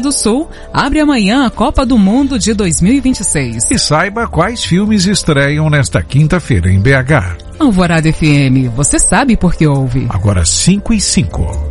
do Sul abre amanhã a Copa do Mundo de 2026. E saiba quais filmes estreiam nesta quinta-feira em BH. Alvorada FM, você sabe por que ouve. Agora 5:05.